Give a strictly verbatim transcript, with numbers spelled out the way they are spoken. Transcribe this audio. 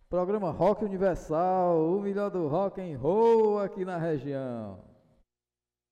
Programa Rock Universal, o melhor do rock and roll aqui na região.